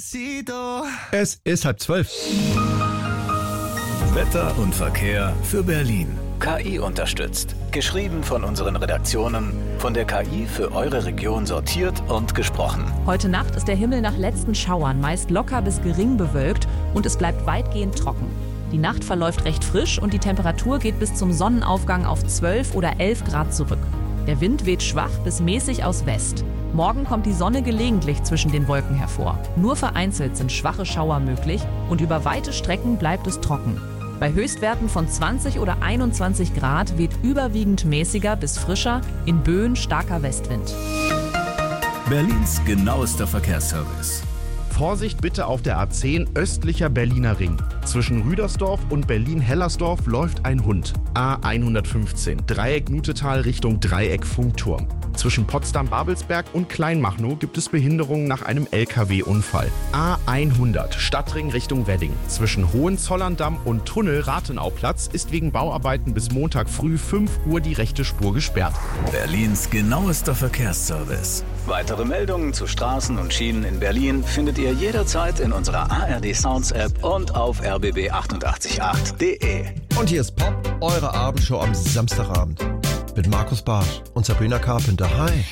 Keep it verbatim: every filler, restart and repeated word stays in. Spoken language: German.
Despacito. Es ist halb zwölf. Wetter und Verkehr für Berlin. K I unterstützt. Geschrieben von unseren Redaktionen, von der K I für eure Region sortiert und gesprochen. Heute Nacht ist der Himmel nach letzten Schauern meist locker bis gering bewölkt und es bleibt weitgehend trocken. Die Nacht verläuft recht frisch und die Temperatur geht bis zum Sonnenaufgang auf zwölf oder elf Grad zurück. Der Wind weht schwach bis mäßig aus West. Morgen kommt die Sonne gelegentlich zwischen den Wolken hervor. Nur vereinzelt sind schwache Schauer möglich und über weite Strecken bleibt es trocken. Bei Höchstwerten von zwanzig oder einundzwanzig Grad weht überwiegend mäßiger bis frischer, in Böen starker Westwind. Berlins genauester Verkehrsservice. Vorsicht bitte auf der A zehn östlicher Berliner Ring. Zwischen Rüdersdorf und Berlin-Hellersdorf läuft ein Hund. A hundertfünfzehn, Dreieck Nutetal Richtung Dreieck Funkturm. Zwischen Potsdam-Babelsberg und Kleinmachnow gibt es Behinderungen nach einem L K W-Unfall. A hundert, Stadtring Richtung Wedding. Zwischen Hohenzollern-Damm und Tunnel Rathenauplatz ist wegen Bauarbeiten bis Montag früh fünf Uhr die rechte Spur gesperrt. Berlins genauester Verkehrsservice. Weitere Meldungen zu Straßen und Schienen in Berlin findet ihr jederzeit in unserer A R D Sounds App und auf r b b achtundachtzig Komma acht punkt d e. Und hier ist Pop, eure Abendshow am Samstagabend. Mit Markus Barth und Sabrina Carpenter. Hi.